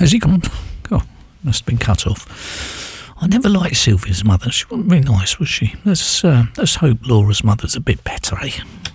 has he gone? Oh, must have been cut off. I never liked Sylvia's mother. She wasn't very nice, was she? Let's hope Laura's mother's a bit better, eh?